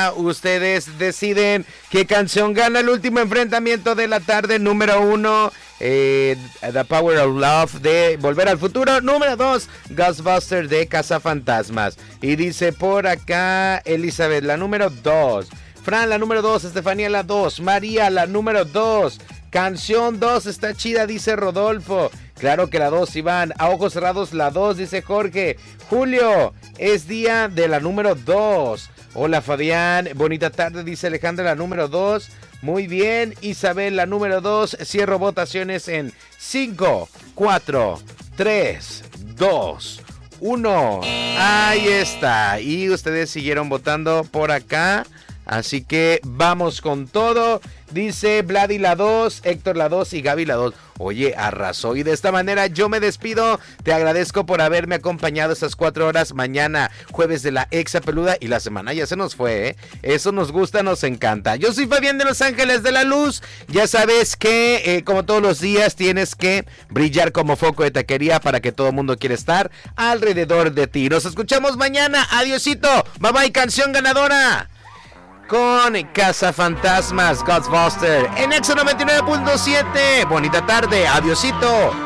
ya ustedes deciden qué canción gana el último enfrentamiento de la tarde. Número 1, The Power of Love de Volver al Futuro. Número 2, Ghostbusters de Cazafantasmas. Y dice por acá Elizabeth, la número 2. Fran, la número 2. Estefanía, la 2. María, la número 2. Canción 2 está chida, dice Rodolfo. Claro que la 2, Iván. A ojos cerrados, la 2, dice Jorge. Julio, es día de la número 2. Hola, Fabián. Bonita tarde, dice Alejandra, la número 2. Muy bien. Isabel, la número 2. Cierro votaciones en 5, 4, 3, 2, 1. Ahí está. Y ustedes siguieron votando por acá. Así que vamos con todo. Dice Vladi la 2, Héctor la 2 y Gaby la 2. Oye, arrasó. Y de esta manera yo me despido. Te agradezco por haberme acompañado estas 4 horas. Mañana, jueves de la Exa Peluda. Y la semana ya se nos fue, ¿eh? Eso nos gusta, nos encanta. Yo soy Fabián de Los Ángeles de la Luz. Ya sabes que, como todos los días, tienes que brillar como foco de taquería para que todo el mundo quiera estar alrededor de ti. Nos escuchamos mañana. Adiosito. Bye bye, canción ganadora. Con Cazafantasmas, Ghostbusters en Exa 99.7. Bonita tarde, adiosito.